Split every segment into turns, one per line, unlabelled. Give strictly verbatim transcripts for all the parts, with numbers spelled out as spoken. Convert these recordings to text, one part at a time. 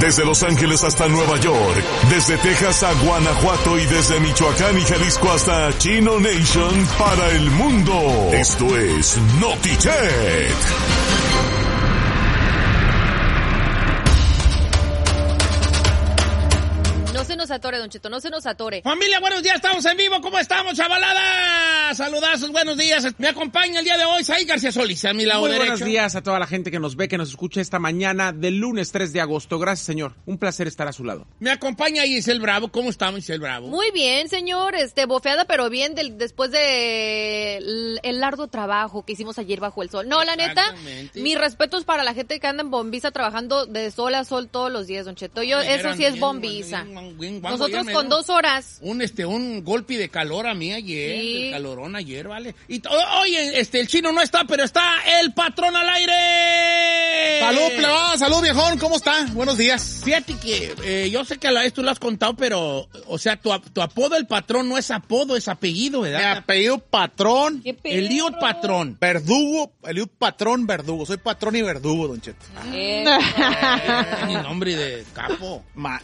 Desde Los Ángeles hasta Nueva York, desde Texas a Guanajuato y desde Michoacán y Jalisco hasta Chino Nation para el mundo. Esto es Notichet.
No se nos atore, Don Cheto, no se nos atore.
Familia, buenos días, estamos en vivo. ¿Cómo estamos, chavalada? Saludazos, buenos días. Me acompaña el día de hoy Saí García Solís, a mi lado
Muy
derecho.
buenos días a toda la gente que nos ve, que nos escucha esta mañana del lunes tres de agosto. Gracias, señor. Un placer estar a su lado.
Me acompaña Giselle Bravo. ¿Cómo estamos, Giselle Bravo?
Muy bien, señor. Este, bofeada, pero bien del, después de el, el largo trabajo que hicimos ayer bajo el sol. No, la neta, mis respetos para la gente que anda en bombiza trabajando de sol a sol todos los días, Don Cheto. Yo,
Me
eso sí es bombiza. Nosotros con dos horas.
Un este un golpe de calor a mí ayer,
Sí.
el calorón ayer, ¿vale? Y to- oye, este el chino no está, pero está el patrón al aire.
Salud, plebada, salud, viejón, ¿cómo está? Buenos días.
Fíjate que eh, yo sé que a la vez tú lo has contado, pero, o sea, tu, tu apodo, el patrón, no es apodo, es apellido,
Mi
¿verdad?
apellido Patrón,
¿Qué perro?
Eliud Patrón.
Verdugo, Eliud Patrón Verdugo. Soy patrón y verdugo, Don Cheto.
Eh,
Eh, mi nombre de capo.
Ma-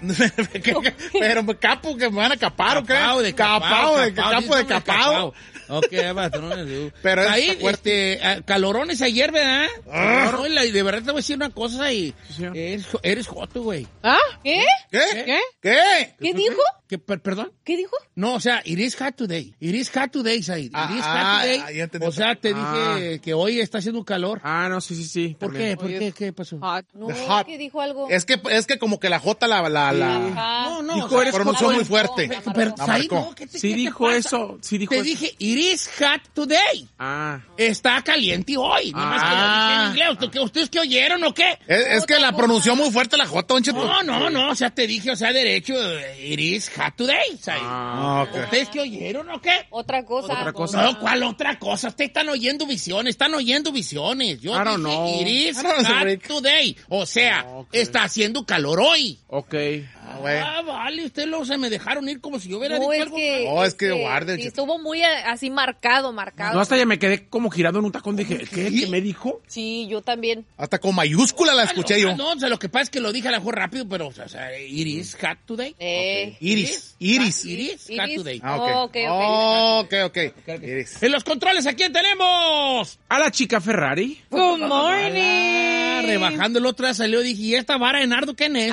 Pero capo que me van a capar, ¿o qué?
Capao de capao,
Capao, de
capao,
capo de
dice, hombre,
capao.
Ok, patrón.
Pero es
ahí,
fuerte.
este, ah, calorones ayer, ¿verdad?
Ah.
No, y la- y de verdad te voy a decir una cosa y
Sí, señor.
eres, eres joto, güey.
¿Ah? ¿Qué?
¿Qué?
¿Qué?
¿Qué?
¿Qué dijo?
¿Qué, per- perdón?
¿Qué dijo?
No, o sea, it is hot today. It is hot today, Said. It
Ah,
is
ah,
hot today.
ah, ya entendí.
O sea, te
Ah.
dije que hoy está haciendo calor.
Ah, no, sí, sí, sí.
¿Por
también.
qué? ¿Por qué? ¿Qué pasó?
No,
The hot.
que dijo algo.
Es que, es que como que la J la, la, la,
Ajá.
No, no,
Dijo,
o sea,
eres
pronunció
joto.
muy fuerte.
pero,
La
Said,
marcó.
no, ¿qué te,
Sí
qué te
dijo
pasa?
eso, sí dijo
Te
eso.
dije, it is hot today.
Ah.
Está caliente hoy. Nomás que lo dije en inglés. ¿Usted- qué- ¿Ustedes qué oyeron o qué?
Es, es que la pronunció muy fuerte la J, Don Cheto.
No, no, no. O sea, te dije, o sea, derecho. It is hot today, Said.
Ah, ok.
¿Ustedes qué oyeron o qué?
Otra cosa.
Otra cosa.
No, ¿cuál otra cosa? Ustedes están oyendo visiones, están oyendo visiones. Yo
I don't
dije,
know.
it is
I don't know,
hot
Rick.
today. O sea,
Ok.
está haciendo calor hoy.
Ok.
Ah, güey.
Ah, vale, ustedes luego se me dejaron ir como si yo hubiera
No,
dicho
es
algo.
que...
No, es que
este,
guarde,
sí,
Cheto.
estuvo muy eh, así marcado, marcado.
No, hasta ya me quedé como girado en un tacón. Dije, ¿qué? ¿Qué me dijo?
Sí, yo también.
Hasta con mayúscula la
Ah,
escuché
no,
yo.
No, o sea, lo que pasa es que lo dije a lo mejor rápido, pero, o sea, it is hot today.
Eh.
Iris, Iris.
It is hot
Iris.
today.
Ah,
Oh,
ok.
ok,
ok, ok. Iris.
En los controles, ¿a quién tenemos?
A la chica Ferrari.
Good
Ah,
morning.
rebajando el otro día salió, dije, ¿y esta vara de Nardo quién es?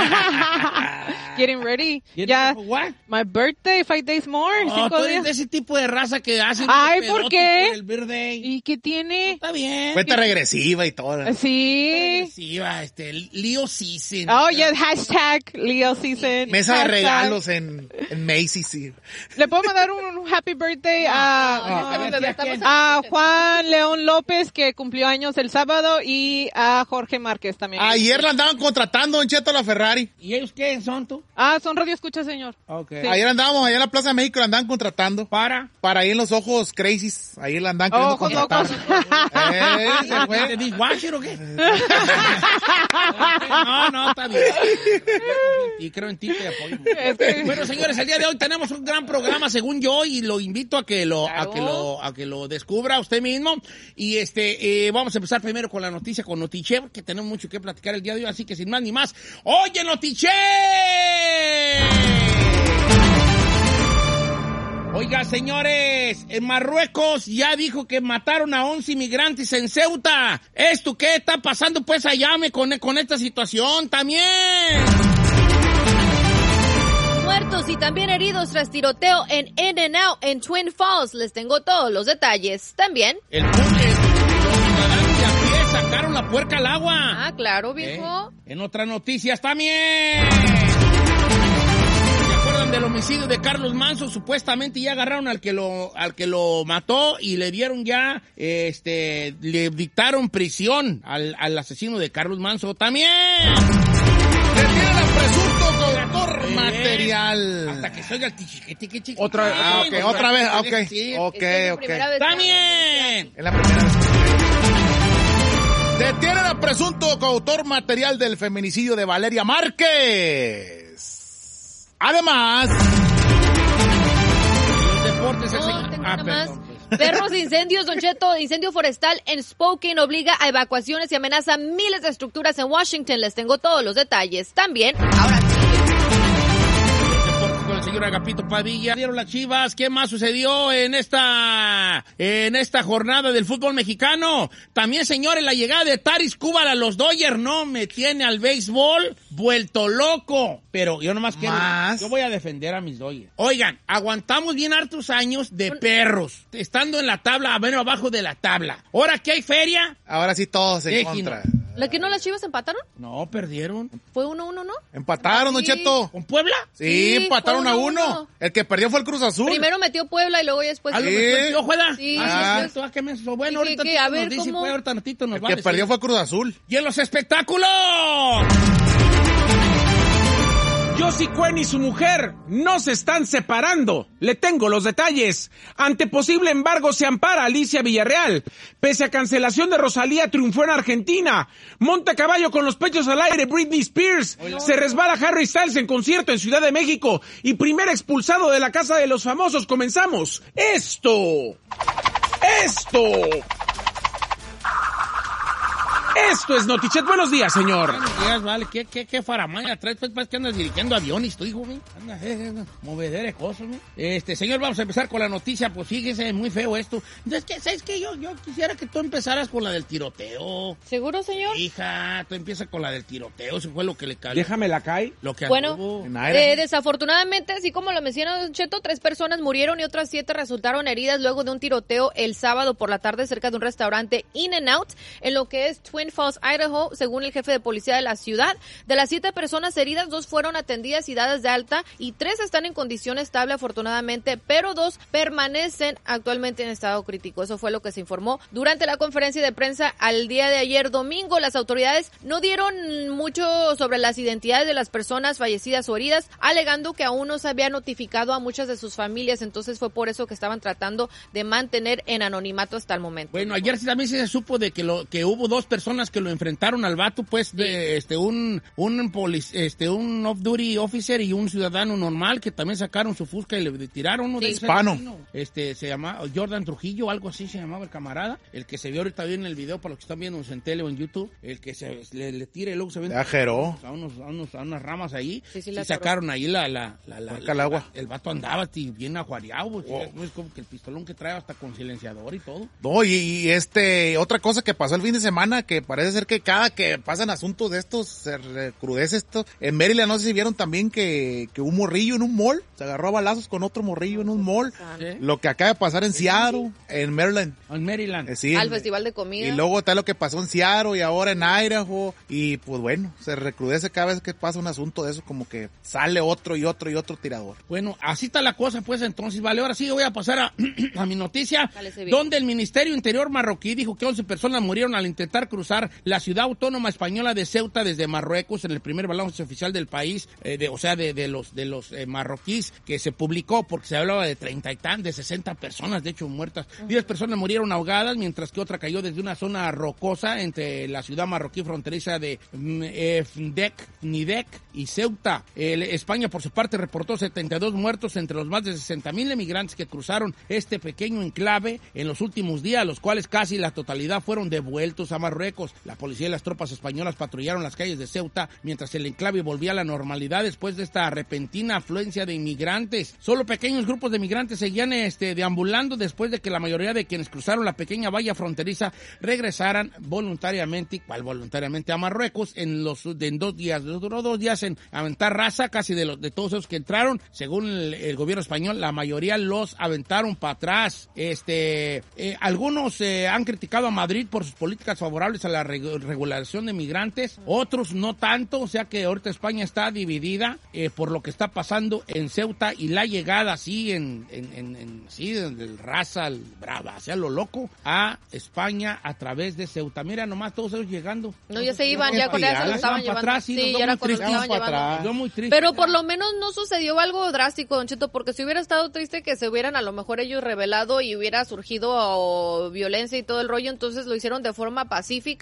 Getting ready.
¿Quién
Ya,
es? What?
my birthday, five days more,
Oh, tú
cinco
eres
días.
de ese tipo de raza que hace
Ay,
un
¿por
pedote
qué?
por el birthday.
¿Y qué tiene?
Está bien.
Cuenta regresiva y todo.
Sí.
Sí, va, este, Leo Season.
Oh, yes, hashtag Leo Season.
Mesa de
Hashtag.
regalos en, en Macy's. Sí.
¿Le puedo mandar un happy birthday a,
a ver, ¿sí, a quién?
a Juan León López, que cumplió años el sábado, y a Jorge Márquez también?
Ayer la andaban contratando, Don Cheto, la Ferrari.
¿Y ellos qué son tú?
Ah, son radio escucha, señor.
Ok.
Sí.
Ayer andábamos allá en la Plaza de México, la andaban contratando.
Para.
Para ahí en los ojos crazies. Ahí la andaban queriendo
Ojos
contratar.
locos.
Eh, se fue.
¿Te dishwasher o qué? No, no, está bien. Y creo en ti, te apoyo.
Es que-
Bueno, señores, el día de hoy tenemos un gran programa, según yo, y lo invito a que lo, a
Claro.
que lo, a que lo descubra usted mismo. Y este, eh, vamos a empezar primero con la noticia, con Notiche, porque tenemos mucho que platicar el día de hoy, así que sin más ni más, ¡oye, Notiche! Oiga, señores, en Marruecos ya dijo que mataron a once inmigrantes en Ceuta. ¿Esto qué está pasando pues allá me, con, con esta situación también?
Muertos y también heridos tras tiroteo en In-N-Out en Twin Falls. Les tengo todos los detalles. También.
El público, los ciudadanos de a pie sacaron la puerca al agua.
Ah, claro,
¿Eh?
viejo.
En otras noticias también. ¿Se acuerdan del homicidio de Carlos Manso? Supuestamente ya agarraron al que lo, al que lo mató y le dieron ya, este, le dictaron prisión al, al asesino de Carlos Manso también.
Detienen al presunto coautor
Eh,
material.
Hasta que se oiga el tichiquete, que chiquito.
Otra vez.
Ah, ok, otra vez. Ok,
Sí.
ok,
Esta es la
ok.
primera vez que-
También.
Es la primera vez que detienen al presunto coautor material del feminicidio de Valeria Márquez. Además,
Los deportes, el
No,
señor.
tengo
Ah,
una más.
perdón, pues.
Perros de incendios, Don Cheto, incendio forestal en Spokane obliga a evacuaciones y amenaza miles de estructuras en Washington. Les tengo todos los detalles. También, ahora sí.
Con el señor Agapito Padilla. Dieron las Chivas. ¿Qué más sucedió en esta en esta jornada del fútbol mexicano? También, señores, la llegada de Taris Cúbal a los Dodgers no me tiene al béisbol vuelto loco. Pero yo nomás quiero...
Más.
Yo voy a defender a mis Dodgers. Oigan, aguantamos bien hartos años de perros, estando en la tabla, bueno, abajo de la tabla. Ahora que hay feria...
Ahora sí todos en
Déjenos.
contra.
¿La que no las Chivas empataron?
No, perdieron.
¿Fue uno uno, no?
Empataron, Don
Sí.
Cheto.
¿Con Puebla?
Sí,
Sí,
empataron
fue
a
uno,
uno.
uno.
El que perdió fue el Cruz Azul.
Primero metió Puebla y luego ya después...
¿A lo
Sí.
mejor el tío Jueda?
Sí.
Ah,
Ah.
sí, es cierto. Ah, qué menso. Bueno,
¿Qué,
ahorita
qué,
Tito
a
nos
ver,
dice,
cómo?
pues, ahorita Tito nos
El
va a
que
decir.
perdió fue Cruz Azul.
¡Y en los espectáculos!
Josie Cuen y su mujer no se están separando. Le tengo los detalles. Ante posible embargo se ampara Alicia Villarreal. Pese a cancelación de Rosalía, triunfó en Argentina. Monta a caballo con los pechos al aire Britney Spears. Se resbala Harry Styles en concierto en Ciudad de México. Y primer expulsado de la Casa de los Famosos. Comenzamos. Esto. Esto. Esto es Notichet. Buenos días, señor.
Buenos días, vale. ¿Qué, qué, qué faramaya traes? Pues parece que andas dirigiendo aviones, tu hijo, güey. Anda, eh, eh, movedera de cosas, güey. Este, señor, vamos a empezar con la noticia. Pues fíjese, muy feo esto. Entonces, ¿qué? ¿Sabes qué? Yo, yo quisiera que tú empezaras con la del tiroteo.
¿Seguro, señor?
Hija, tú empiezas con la del tiroteo. Eso fue lo que le cayó.
Déjame la cae.
Lo que
Bueno,
anduvo.
En aire.
Eh, desafortunadamente, así como lo menciona Don Cheto, tres personas murieron y otras siete resultaron heridas luego de un tiroteo el sábado por la tarde cerca de un restaurante In-N-Out en lo que es Twin Falls, Idaho, según el jefe de policía de la ciudad. De las siete personas heridas, dos fueron atendidas y dadas de alta y tres están en condición estable afortunadamente, pero dos permanecen actualmente en estado crítico. Eso fue lo que se informó durante la conferencia de prensa al día de ayer domingo. Las autoridades no dieron mucho sobre las identidades de las personas fallecidas o heridas, alegando que aún no se había notificado a muchas de sus familias, entonces fue por eso que estaban tratando de mantener en anonimato hasta el momento.
Bueno, ayer sí también se supo de que lo que hubo dos personas que lo enfrentaron al vato, pues, de este un un polic, este un off-duty officer y un ciudadano normal que también sacaron su fusca y le tiraron uno
Sí.
de ellos.
Hispano.
Este se llama Jordan Trujillo, algo así se llamaba el camarada, el que se vio ahorita bien en el video para los que están viendo en tele o en YouTube, el que se le, le tira y luego se ven
Ya jeró.
a unos a unos a unas ramas ahí.
Sí, sí,
Sí,
la
sacaron ahí la la la, la,
Marca el agua.
el vato andaba tí, bien ajuareado, pues,
Oh.
no es como que el pistolón que trae hasta con silenciador y todo.
No, y, y este, otra cosa que pasó el fin de semana, que parece ser que cada que pasan asuntos de estos, se recrudece esto. En Maryland, no sé si vieron también que, que un morrillo en un mall, se agarró a balazos con otro morrillo en un mall.
¿Sí?
Lo que acaba de pasar en Seattle, en Maryland.
En Maryland.
Eh, sí,
Al
en-
festival de comida.
Y luego está lo que pasó en Seattle y ahora en Idaho. Y pues bueno, se recrudece cada vez que pasa un asunto de eso, como que sale otro y otro y otro tirador.
Bueno, así está la cosa, pues, entonces, vale, ahora sí voy a pasar a, a mi noticia,
Cálese bien.
donde el Ministerio Interior marroquí dijo que once personas murieron al intentar cruzar la ciudad autónoma española de Ceuta desde Marruecos en el primer balance oficial del país, eh, de, o sea, de, de los de los eh, marroquíes, que se publicó, porque se hablaba de treinta y tan, de sesenta personas, de hecho, muertas. diez personas murieron ahogadas, mientras que otra cayó desde una zona rocosa entre la ciudad marroquí fronteriza de mm, eh, Fndek, Nidek y Ceuta. El- España, por su parte, reportó setenta y dos muertos entre los más de sesenta mil emigrantes que cruzaron este pequeño enclave en los últimos días, los cuales casi la totalidad fueron devueltos a Marruecos. La policía y las tropas españolas patrullaron las calles de Ceuta mientras el enclave volvía a la normalidad después de esta repentina afluencia de inmigrantes. Solo pequeños grupos de migrantes seguían este, deambulando después de que la mayoría de quienes cruzaron la pequeña valla fronteriza regresaran voluntariamente, igual voluntariamente a Marruecos en los de, en dos días. Duró dos días en aventar raza casi de los de todos esos que entraron. Según el, el gobierno español, la mayoría los aventaron para atrás. Este, eh, algunos eh, han criticado a Madrid por sus políticas favorables a la reg- regulación de migrantes, otros no tanto, o sea que ahorita España está dividida eh, por lo que está pasando en Ceuta y la llegada así en, en, en, en sí, del raza, el brava, hacia lo loco, a España a través de Ceuta. Mira nomás todos ellos llegando.
No, ya se iban, ya con eso
Ya
lo
se
estaban
van para
llevando.
atrás, sí, nos
Sí,
dio
ya era
muy
cuando lo
triste.
estaban
Para
llevando.
atrás.
Yo muy triste.
Pero por lo menos no sucedió algo drástico, Don Cheto, porque si hubiera estado triste que se hubieran a lo mejor ellos revelado y hubiera surgido oh, violencia y todo el rollo, entonces lo hicieron de forma pacífica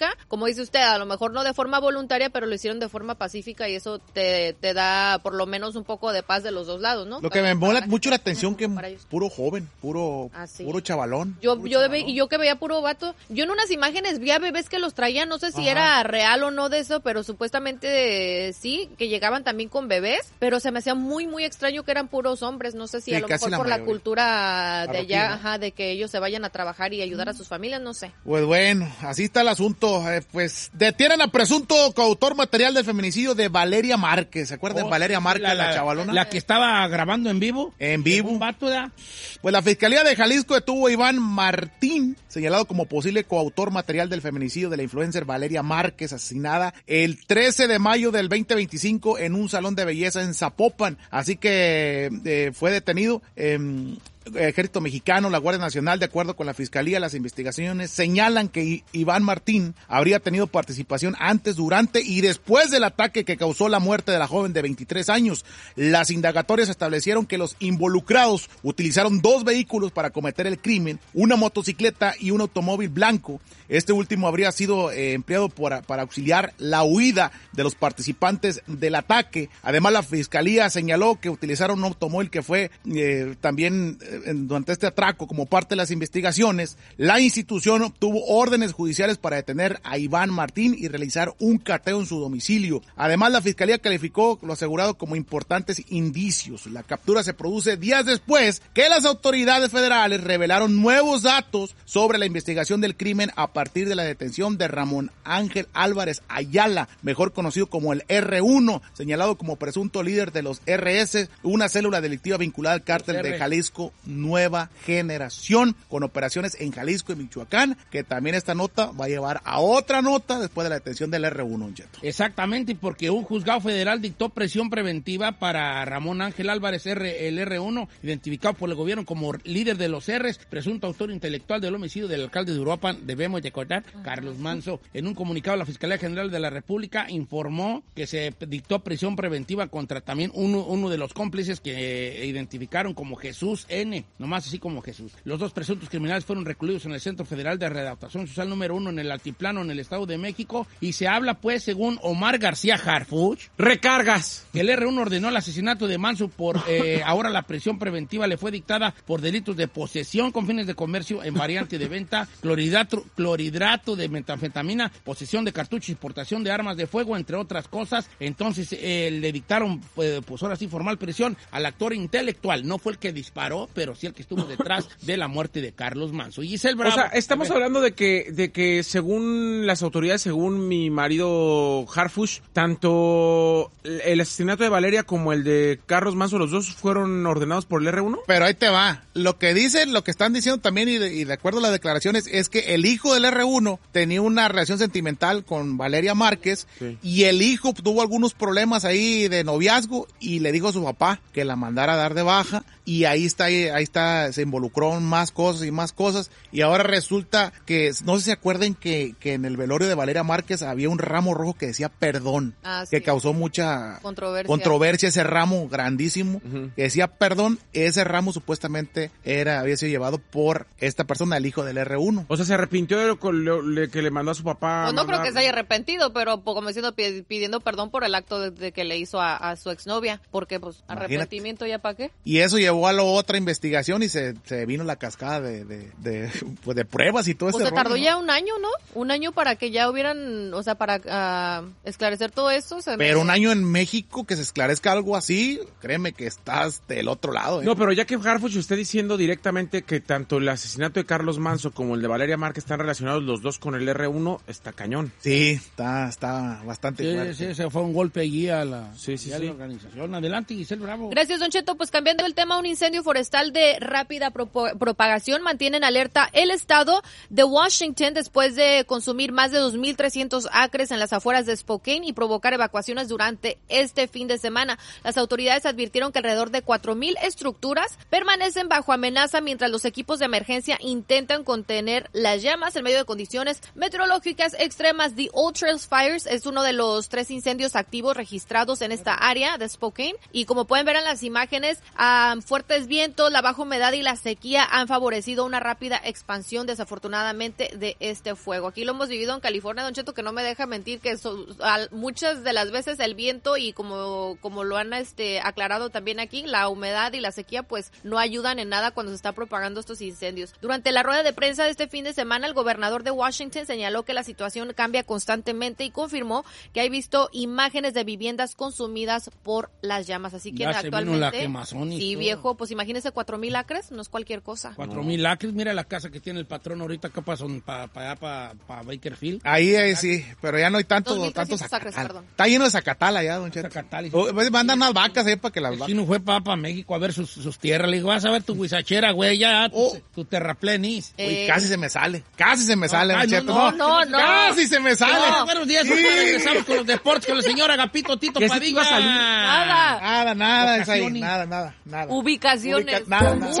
pacífica, como dice usted, a lo mejor no de forma voluntaria, pero lo hicieron de forma pacífica y eso te, te da por lo menos un poco de paz de los dos lados, ¿no?
Lo que me mola mucho la atención que puro joven, puro
ah, sí.
puro chavalón.
Yo
puro
yo
chavalón.
y yo que veía puro vato, yo en unas imágenes vi a bebés que los traían, no sé si
Ajá.
era real o no de eso, pero supuestamente eh, sí, que llegaban también con bebés, pero se me hacía muy muy extraño que eran puros hombres, no sé si
Sí,
a lo
casi
mejor
la
por la
mayoría.
cultura de
Marroquí,
allá,
¿no?
ajá, de que ellos se vayan a trabajar y ayudar a sus familias, no sé.
Pues bueno, así está el asunto. Eh, pues detienen a presunto coautor material del feminicidio de Valeria Márquez. ¿Se acuerdan?
Oh,
Valeria
sí,
Márquez, la, chavalona.
La que estaba grabando en vivo.
En vivo.
Un vato, ¿da?
Pues la Fiscalía de Jalisco detuvo a Iván Martín, señalado como posible coautor material del feminicidio de la influencer Valeria Márquez, asesinada el trece de mayo del veinte veinticinco en un salón de belleza en Zapopan. Así que eh, fue detenido. Eh, Ejército Mexicano, la Guardia Nacional, de acuerdo con la Fiscalía, las investigaciones señalan que I- Iván Martín habría tenido participación antes, durante y después del ataque que causó la muerte de la joven de veintitrés años. Las indagatorias establecieron que los involucrados utilizaron dos vehículos para cometer el crimen, una motocicleta y un automóvil blanco. Este último habría sido eh, empleado por, para auxiliar la huida de los participantes del ataque. Además, la Fiscalía señaló que utilizaron un automóvil que fue eh, también durante este atraco. Como parte de las investigaciones, la institución obtuvo órdenes judiciales para detener a Iván Martín y realizar un cateo en su domicilio. Además, la Fiscalía calificó lo asegurado como importantes indicios. La captura se produce días después que las autoridades federales revelaron nuevos datos sobre la investigación del crimen a partir de la detención de Ramón Ángel Álvarez Ayala, mejor conocido como el erre uno, señalado como presunto líder de los erre ese, una célula delictiva vinculada al cártel de Jalisco Nueva Generación, con operaciones en Jalisco y Michoacán, que también esta nota va a llevar a otra nota después de la detención del erre uno, Cheto.
Exactamente, porque un juzgado federal dictó presión preventiva para Ramón Ángel Álvarez, R, el erre uno, identificado por el gobierno como líder de los R's, presunto autor intelectual del homicidio del alcalde de Uruapan, debemos recordar, Carlos Manzo. En un comunicado, la Fiscalía General de la República informó que se dictó presión preventiva contra también uno, uno de los cómplices que eh, identificaron como Jesús N, nomás así como Jesús. Los dos presuntos criminales fueron recluidos en el Centro Federal de Readaptación Social número uno en el Altiplano, en el Estado de México, y se habla, pues, según Omar García Harfuch,
recargas,
que el erre uno ordenó el asesinato de Manso por, eh, ahora la prisión preventiva le fue dictada por delitos de posesión con fines de comercio en variante de venta, clorhidrato, clorhidrato de metanfetamina, posesión de cartuchos y portación de armas de fuego, entre otras cosas. Entonces, eh, le dictaron, pues, pues ahora sí, formal prisión al actor intelectual. No fue el que disparó, pero sí el que estuvo detrás de la muerte de Carlos Manso. Giselle Bravo.
O sea, estamos hablando de que, de que según las autoridades, según mi marido Harfuch, tanto el asesinato de Valeria como el de Carlos Manso, los dos fueron ordenados por el erre uno.
Pero ahí te va. Lo que dicen, lo que están diciendo también, y de, y de acuerdo a las declaraciones, es que el hijo del erre uno tenía una relación sentimental con Valeria Márquez, sí, y el hijo tuvo algunos problemas ahí de noviazgo y le dijo a su papá que la mandara a dar de baja. Y ahí está, ahí está, se involucró en más cosas y más cosas. Y ahora resulta que, no sé si se acuerden que, que en el velorio de Valeria Márquez había un ramo rojo que decía perdón.
Ah,
que
sí.
causó mucha
controversia.
controversia ese ramo grandísimo.
Uh-huh.
Que decía perdón. Ese ramo supuestamente era, había sido llevado por esta persona, el hijo del erre uno.
O sea, se arrepintió de lo, lo, lo que le mandó a su papá.
Pues no
mandar...
creo que se haya arrepentido, pero como diciendo, pidiendo perdón por el acto de, de que le hizo a, a su exnovia. Porque, pues,
Imagínate.
arrepentimiento ya para qué.
Y eso llevó a la otra investigación y se, se vino la cascada de, de, de, pues de pruebas y todo
Pues
ese
se tardó
rollo, ¿no?
ya un año, ¿no? Un año para que ya hubieran, o sea, para uh, esclarecer todo eso. Se
Pero
me...
un año en México que se esclarezca algo así, créeme que estás del otro lado. ¿eh?
No, pero ya que Harfuch esté diciendo directamente que tanto el asesinato de Carlos Manso como el de Valeria Márquez están relacionados los dos con el erre uno, está cañón.
Sí, está, está bastante
Sí,
fuerte.
sí, ese fue un golpe allí a la,
sí, sí,
a
sí.
la organización. Adelante, Giselle Bravo.
Gracias, Don Cheto. Pues cambiando el tema, un incendio forestal de rápida pro propagación mantiene en alerta el estado de Washington después de consumir más de dos mil trescientos acres en las afueras de Spokane y provocar evacuaciones durante este fin de semana. Las autoridades advirtieron que alrededor de cuatro mil estructuras permanecen bajo amenaza mientras los equipos de emergencia intentan contener las llamas en medio de condiciones meteorológicas extremas. The Old Trails Fires es uno de los tres incendios activos registrados en esta área de Spokane y como pueden ver en las imágenes, um, fuertes vientos, la la baja humedad y la sequía han favorecido una rápida expansión, desafortunadamente, de este fuego. Aquí lo hemos vivido en California, Don Cheto, que no me deja mentir que so, al, muchas de las veces el viento y como como lo han este aclarado también aquí, la humedad y la sequía pues no ayudan en nada cuando se está propagando estos incendios. Durante la rueda de prensa de este fin de semana, el gobernador de Washington señaló que la situación cambia constantemente y confirmó que ha visto imágenes de viviendas consumidas por las llamas. Así que
ya
actualmente...
la quemazón y
sí,
todo.
Viejo, pues imagínese cuatro mil acres, no es cualquier cosa.
Cuatro mil acres, mira la casa que tiene el patrón ahorita acá para pa, pa allá, para pa Bakerfield.
Ahí, ahí sí, pero ya no hay tanto,
dos mil
tanto
trescientos acres, perdón.
Está lleno de zacatala ya, Don Cheto.
Zacatala.
Oh, mandan unas vacas ahí para que las
El
vacas.
chino fue para pa México a ver sus, sus tierras. Le digo, vas a ver tu guisachera, güey, ya, tu,
Oh.
tu terraplenis.
Eh,
Uy, casi se me sale, casi se me sale,
ay,
Don Cheto.
no, no, no.
Casi se me sale.
No, buenos días,
Sí.
ahorita regresamos con los deportes con el señor Agapito Tito
¿Qué se te
Padilla.
iba a salir?
Nada.
Nada, nada, es ahí,
Vacaciones.
nada, nada, nada.
Ubicaciones.
Ubica- nada, nada.